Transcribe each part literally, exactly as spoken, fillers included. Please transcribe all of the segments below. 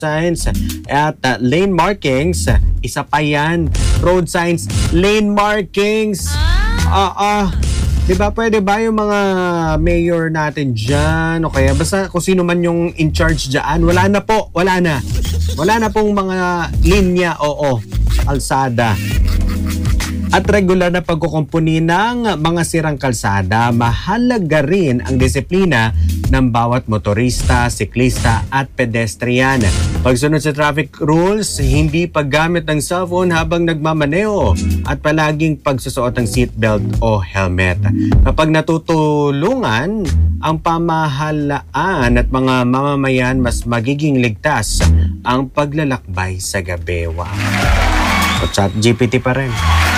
signs at uh, lane markings. Isa pa yan. Road signs, lane markings. Ah, ah. Diba, pwede ba yung mga mayor natin dyan o kaya basta kung sino man yung in charge dyan, wala na po, wala na. Wala na pong mga linya, oo, sa kalsada. At regular na pagkukumpuni ng mga sirang kalsada, mahalaga rin ang disiplina ng bawat motorista, siklista at pedestrian. Pagsunod sa traffic rules, hindi paggamit ng cellphone habang nagmamaneho at palaging pagsusuot ng seatbelt o helmet. Kapag natutulungan ang pamahalaan at mga mamamayan, mas magiging ligtas ang paglalakbay sa gabi. Wow. O chat G P T pa rin.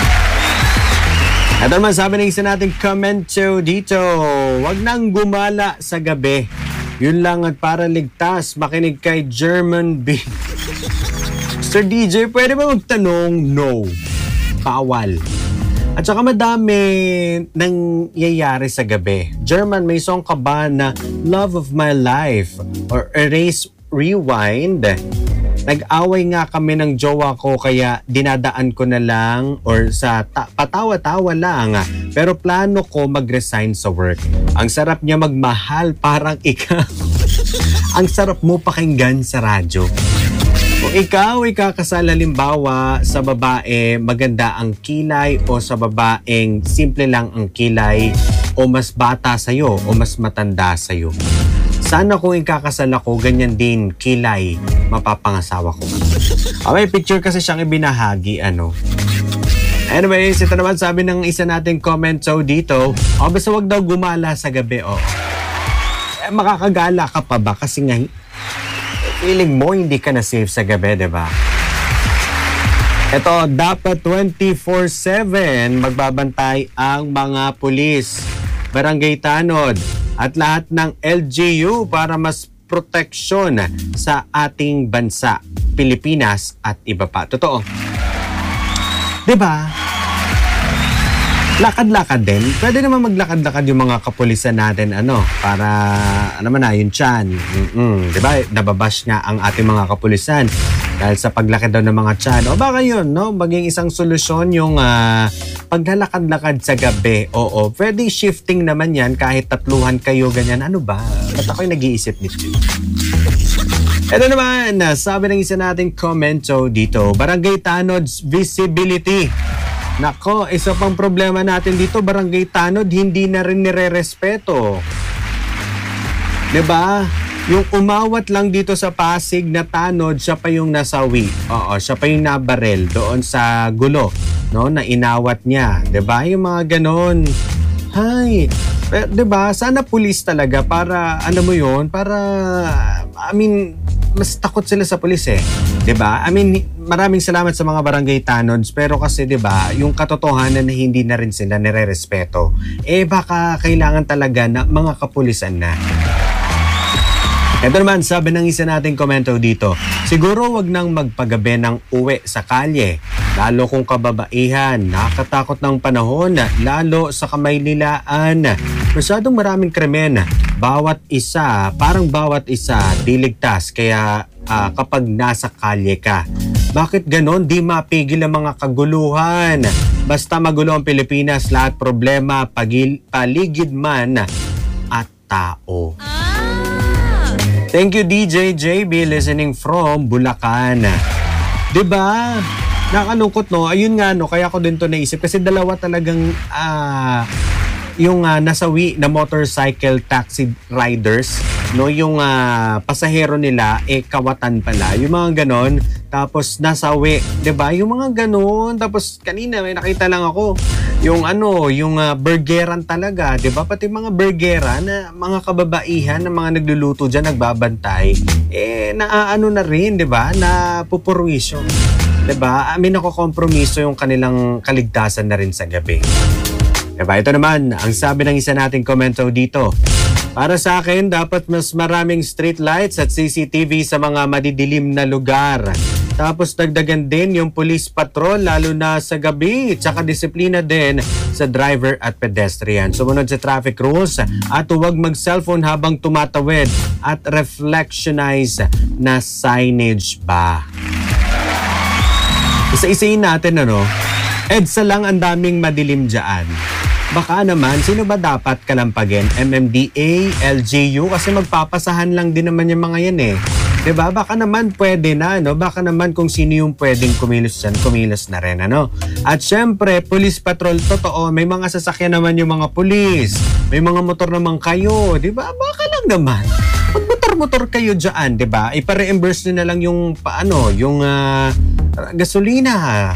Ito naman sabi ng isa nating komento dito, wag nang gumala sa gabi. Yun lang at para ligtas, makinig kay German B. Sir D J, pwede ba magtanong? No. Bawal. At saka madami nang yayari sa gabi. German, may song ka ba na Love of My Life or Erase Rewind? Nag-away nga kami ng jowa ko kaya dinadaan ko na lang or sa ta- patawa-tawa lang. Pero plano ko mag-resign sa work. Ang sarap niya magmahal, parang ikaw. Ang sarap mo pakinggan sa radyo. Kung ikaw ay kakasal halimbawa sa babae, maganda ang kilay o sa babaeng simple lang ang kilay o mas bata sa'yo o mas matanda sa'yo. Sana kung ikakasal ako, ganyan din, kilay, mapapangasawa ko. Oh, may picture kasi siyang ibinahagi, ano. Anyways, ito naman sabi ng isa nating comment so dito, oh, basta wag daw gumala sa gabi, oh. Eh, makakagala ka pa ba? Kasi nga, feeling mo hindi ka na safe sa gabi, diba? Ito, dapat twenty-four seven magbabantay ang mga pulis, barangay tanod, at lahat ng L G U para mas proteksyon sa ating bansa, Pilipinas at iba pa. Totoo. Diba? Lakad-lakad din. Pwede naman maglakad-lakad yung mga kapulisan natin, ano, para, ano man na, yung tiyan. Mm-mm. Diba? Nababash nga ang ating mga kapulisan dahil sa paglakad daw ng mga tiyan. O baka yun, no? Maging isang solusyon yung uh, paglalakad-lakad sa gabi. Oo, pwede shifting naman yan kahit tatluhan kayo, ganyan. Ano ba? Ba't ako'y nag-iisip nito? Ito naman, sabi ng isa nating komento dito, Barangay Tanod's visibility. Nako, isa pang problema natin dito, Barangay Tanod, hindi na rin nire-respeto. Diba? Yung umawat lang dito sa Pasig na tanod, siya pa yung nasawi. Oo, siya pa yung nabarel doon sa gulo, no, na inawat niya. Diba? Yung mga ganon. Hay, pero, diba? Sana pulis talaga para, ano mo yun, para, I mean, mas takot sila sa pulis eh. 'Di ba? I mean, maraming salamat sa mga barangay tanods pero kasi 'di ba, yung katotohanan na hindi na rin sila nirerespeto. Eh baka kailangan talaga na mga kapulisan na. Ito naman, sabi ng isa nating komento dito, siguro wag nang magpagabi ng uwi sa kalye, lalo kung kababaihan, nakakatakot ng panahon, lalo sa Kamaynilaan. Masyadong maraming krimen, bawat isa, parang bawat isa, diligtas, kaya uh, kapag nasa kalye ka. Bakit ganon? Di mapigil ang mga kaguluhan. Basta magulo ang Pilipinas, lahat problema, pagil, paligid man at tao. Thank you D J J B listening from Bulacan. 'Di ba? Nakalungkot no. Ayun nga no, kaya ko din to naisip kasi dalawa talagang uh, yung uh, nasawi na motorcycle taxi riders, no, yung uh, pasahero nila eh kawatan pala. Yung mga ganon, tapos nasawi, 'di ba? Yung mga ganon, tapos kanina may nakita lang ako yung ano, yung uh, burgeran talaga, 'di ba? Pati mga burgeran na mga kababaihan na mga nagluluto diyan, nagbabantay, eh naaano na rin, 'di ba? Na pupurwisyo. 'Di ba? I mean, nakokompromiso yung kanilang kaligtasan na rin sa gabi. Diba? Ito naman, ang sabi ng isa nating komento dito. Para sa akin, dapat mas maraming street lights at C C T V sa mga madidilim na lugar. Tapos dagdagan din yung police patrol lalo na sa gabi. Tsaka disiplina din sa driver at pedestrian. Sumunod sa traffic rules at huwag mag-cellphone habang tumatawid at reflectionize na signage ba. Isa-isayin natin ano, EDSA lang ang daming madilim dyan. Baka naman, sino ba dapat kalampagin? M M D A, L G U? Kasi magpapasahan lang din naman yung mga yan eh. Diba? Baka naman pwede na, no? Baka naman kung sino yung pwedeng kumilos dyan, kumilos na rin, ano? At syempre, police patrol, totoo, may mga sasakyan naman yung mga police. May mga motor naman kayo, diba? Baka lang naman. Mag-motor-motor kayo dyan, diba? Ipa-reimburse nyo na lang yung, paano, yung uh, gasolina.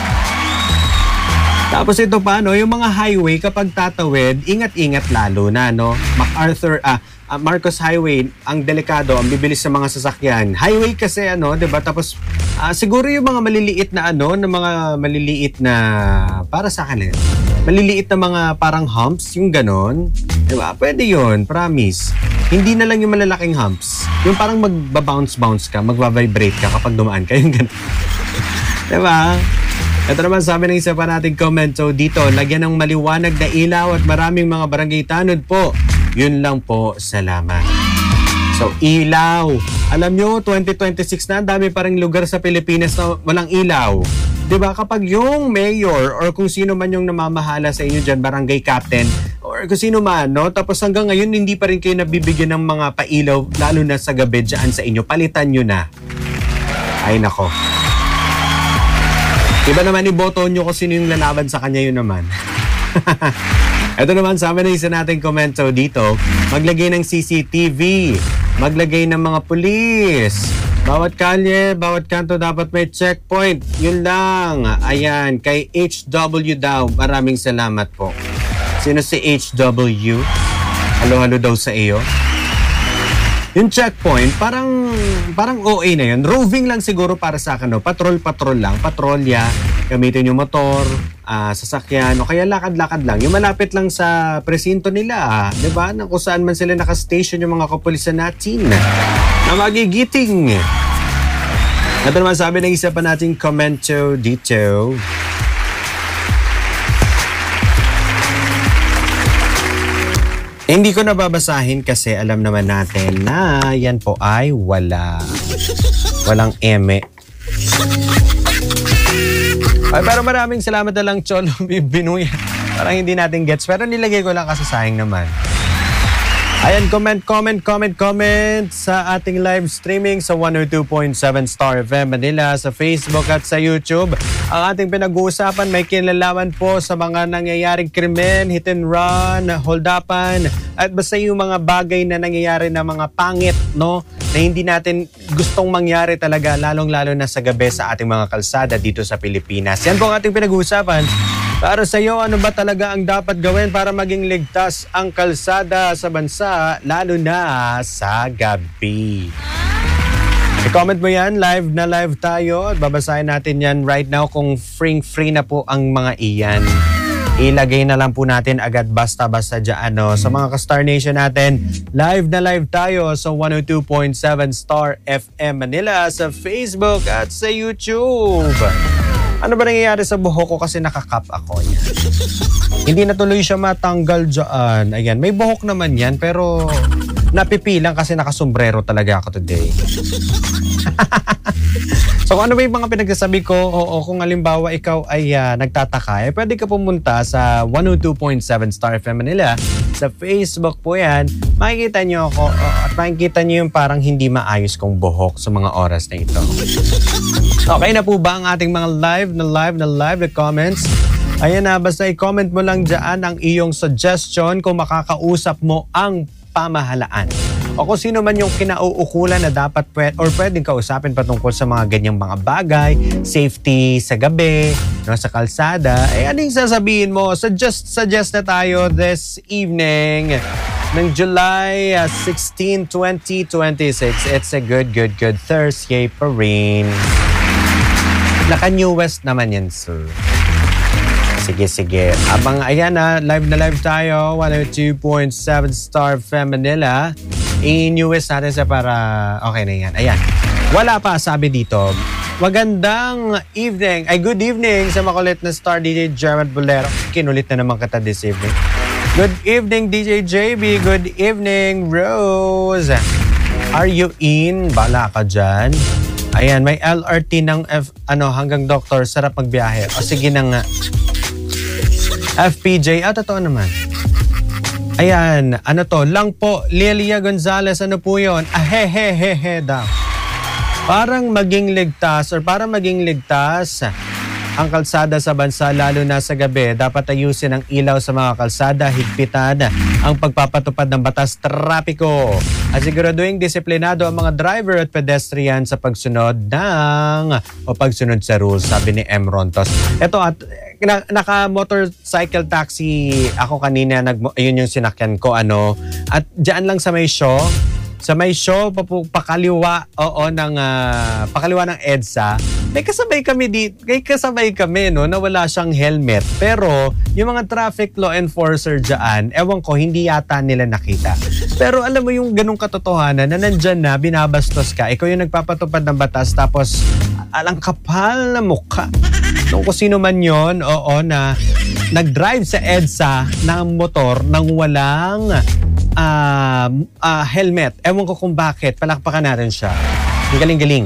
Tapos ito pa, no, yung mga highway kapag tatawid, ingat-ingat lalo na, no? MacArthur, ah, uh, Marcos Highway, ang delikado, ang bibilis sa mga sasakyan. Highway kasi, ano, diba? Tapos, uh, siguro yung mga maliliit na, ano, na mga maliliit na, para sa akin, eh, maliliit na mga parang humps, yung ganon. Diba? Pwede yun, promise. Hindi na lang yung malalaking humps. Yung parang magbabounce-bounce ka, magbabibrate ka kapag dumaan ka, yung ganon. Diba? Ito naman sabi ng isa pa nating comment. So dito, lagyan ng maliwanag na ilaw at maraming mga barangay tanod po. Yun lang po, salamat. So ilaw. Alam nyo, twenty twenty-six na, dami pa rin lugar sa Pilipinas na walang ilaw. Diba? Kapag yung mayor or kung sino man yung namamahala sa inyo dyan, barangay captain, or kung sino man, no? Tapos hanggang ngayon, hindi pa rin kayo nabibigyan ng mga pailaw, lalo na sa gabi dyan sa inyo. Palitan nyo na. Ay nako. Iba naman iboto nyo kung sino yung lalaban sa kanya, yun naman. Ito naman, sabi na isa nating komento dito, maglagay ng C C T V, maglagay ng mga pulis. Bawat kalye, bawat kanto dapat may checkpoint. Yun lang. Ayan, kay H W daw, maraming salamat po. Sino si H W? Halo-halo daw sa iyo. Yung checkpoint, parang parang O A na yun. Roving lang siguro para sa akin. No? Patrol-patrol lang. Patrolya, gamitin yung motor, uh, sasakyan, o kaya lakad-lakad lang. Yung malapit lang sa presinto nila. Diba? Na kung saan man sila nakastation yung mga kapulisan natin na magigiting. Ito naman sabi ng isa pa nating komento dito. Hindi ko nababasahin kasi alam naman natin na yan po ay wala. Walang eme. Ay, pero maraming salamat na lang, Cholo Binuya. Parang hindi natin gets. Pero nilagay ko lang kasi sayang naman. Ayan, comment, comment, comment, comment sa ating live streaming sa one oh two point seven Star F M Manila, sa Facebook at sa YouTube. Ang ating pinag-uusapan may kinalaman po sa mga nangyayaring krimen, hit and run, hold-upan, at basta yung mga bagay na nangyayari na mga pangit, no? Na hindi natin gustong mangyari talaga, lalong-lalo na sa gabi sa ating mga kalsada dito sa Pilipinas. Yan po ang ating pinag-uusapan. Para sa iyo, ano ba talaga ang dapat gawin para maging ligtas ang kalsada sa bansa, lalo na sa gabi? I-comment mo yan, live na live tayo. At babasahin natin yan right now kung free-free na po ang mga iyan. Ilagay na lang po natin agad basta-basta dyan. No? Sa mga ka-Star Nation natin, live na live tayo sa one oh two point seven Star F M Manila, sa Facebook at sa YouTube. Ano ba nangyayari sa buhok ko kasi nakakap ako? Yan. Hindi na tuloy siya matanggal dyan. Ayan, may buhok naman yan pero napipilang kasi nakasombrero talaga ako today. So kung ano ba yung mga pinagsasabi ko, o, o kung halimbawa ikaw ay uh, nagtataka, eh, pwede ka pumunta sa one oh two point seven Star F M Manila. Sa Facebook po yan, makikita nyo ako uh, at makikita nyo yung parang hindi maayos kong buhok sa mga oras na ito. Okay na po ba ang ating mga live na live na live na comments? Ayan na, basta i-comment mo lang dyan ang iyong suggestion kung makakausap mo ang pamahalaan. O kung sino man yung kinauukulan na dapat pwede, or pwedeng kausapin patungkol sa mga ganyang mga bagay, safety sa gabi, no, sa kalsada, eh anong sasabihin mo? Suggest, suggest na tayo this evening ng July uh, sixteen, twenty twenty-six. It's a good, good, good Thursday pa rin. Naka-New West naman yan, sir. Sige, sige. Abang, ayan na, live na live tayo. one oh two point seven Star F M Manila. I-New West natin sa para, okay na yan. Ayan. Wala pa, sabi dito. Magandang evening, ay good evening sa makulit na star D J German Bolero. Kinulit na naman kita this evening. Good evening D J J B, good evening Rose. Are you in? Bala ka dyan. Ayan, may L R T ng F, ano, hanggang doctor, sarap magbiyahe. O sige na nga. F P J, ah, totoo naman. Ayan, ano to, lang po, Lilia Gonzalez, ano po yun? Ah, he, he, he, he, daw. Parang maging ligtas or para maging ligtas ang kalsada sa bansa lalo na sa gabi, dapat ayusin ang ilaw sa mga kalsada, higpitan ang pagpapatupad ng batas trapiko at siguraduhin disiplinado ang mga driver at pedestrian sa pagsunod ng o pagsunod sa rules, sabi ni M. Rontos. Ito at naka-motorcycle taxi ako kanina, nag, yun yung sinakyan ko ano, at dyan lang sa may show Sa may show, pakaliwa, oo, ng, uh, pakaliwa ng EDSA, may kasabay kami di, may kasabay kami, no, na wala siyang helmet. Pero, yung mga traffic law enforcer dyan, ewan ko, hindi yata nila nakita. Pero alam mo yung ganung katotohanan na nandyan na, binabastos ka, ikaw yung nagpapatupad ng batas, tapos alang kapal na mukha. Nung kung sino man yun, oo, na nag-drive sa EDSA ng motor nang walang Uh, uh, helmet. Ewan ko kung bakit. Palakpakan natin siya. Ang galing-galing.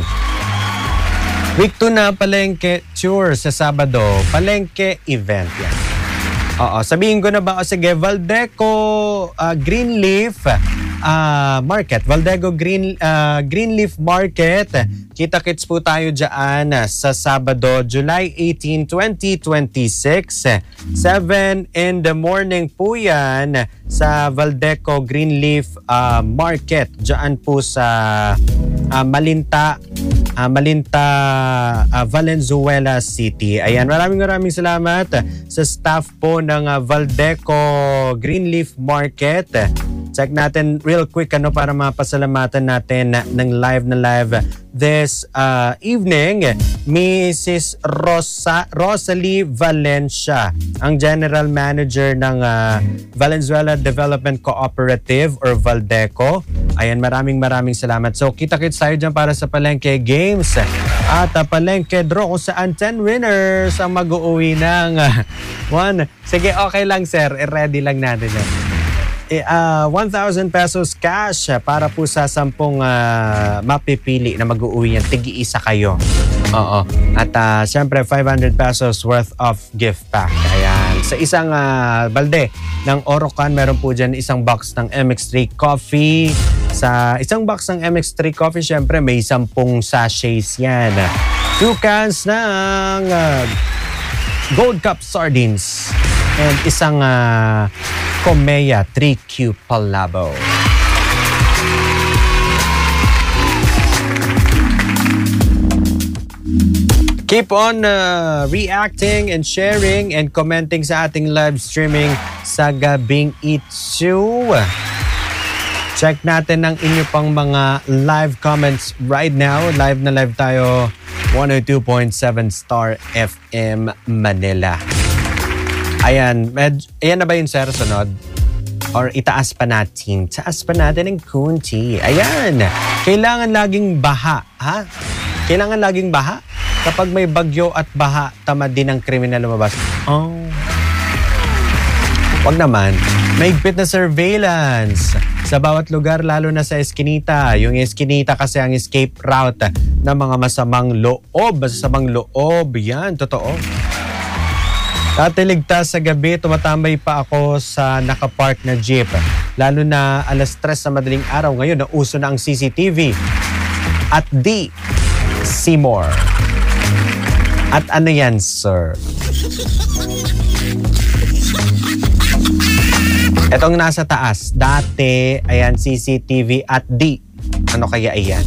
Week two na Palengke Tour sa Sabado. Palengke event yan. Oo. Sabihin ko na ba? O sige, Valdeco uh, Greenleaf uh, Market. Valdego Green, uh, Greenleaf Market. Kita-kits po tayo dyan sa Sabado, July eighteenth, twenty twenty-six. seven in the morning po yan sa Valdeco Greenleaf uh, Market. Diyan po sa uh, Malinta, uh, Malinta, uh, Valenzuela City. Ayan, maraming maraming salamat sa staff po ng uh, Valdeco Greenleaf Market. Check natin real quick ano para mapasalamatan natin ng live na live this uh, evening. Missus Rosa, Rosalie Valencia, ang General Manager ng uh, Valenzuela Development Cooperative or Valdeco. Ayan, maraming maraming salamat. So, kita-kits tayo dyan para sa Palengke Games. At uh, Palengke Draw kung saan ten winners ang mag-uwi ng uh, one. Sige, okay lang sir. I-ready lang natin yan. Uh, one thousand pesos cash para po sa sampung uh, mapipili na mag-uwi yan. Tigi-isa kayo. Oo. At uh, siyempre, five hundred pesos worth of gift pack. Ayan. Sa isang uh, balde ng Orocan, meron po dyan isang box ng M X three Coffee. Sa isang box ng M X three Coffee, siyempre, may sampung sachets yan. Two cans ng uh, Gold Cup Sardines. And isang uh, Comea three Q Palabo. Keep on uh, reacting and sharing and commenting sa ating live streaming sa Gabing Itsu. Check natin ang inyo pang mga live comments right now. Live na live tayo, one oh two point seven Star F M Manila. Ayan, med- ayan na ba yun, sir? Sunod? Or itaas pa natin? Taas pa natin ng kunti. Ayan! Kailangan laging baha. Ha? Kailangan laging baha? Kapag may bagyo at baha, tamad din ang kriminal lumabas. Oh. Wag naman. Mahigpit na surveillance sa bawat lugar, lalo na sa Eskinita. Yung Eskinita kasi ang escape route ng mga masamang loob. Masamang loob. Yan, totoo. Dati ligtas sa gabi, tumatambay pa ako sa nakapark na jeep. Lalo na alas tres sa madaling araw. Ngayon, nauso na ang C C T V. At D. Seymour. At ano yan, sir? Etong nasa taas. Dati, ayan, C C T V at D. Ano kaya iyan?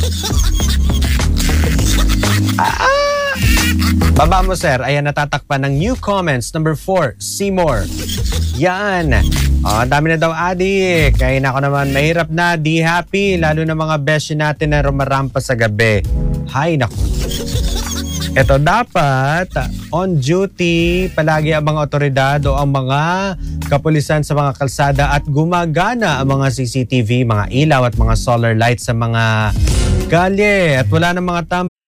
Ah! Baba mo, sir. Ayan, natatakpan ng new comments. Number four, Seymour. Yan. Oh, dami na daw adik. Kaya na ako naman, mahirap na, di happy. Lalo na mga beshi natin na rumarampa sa gabi. Hay, naku. Ito, dapat on duty palagi ang mga otoridad o ang mga kapulisan sa mga kalsada at gumagana ang mga C C T V, mga ilaw at mga solar lights sa mga kalye. At wala ng mga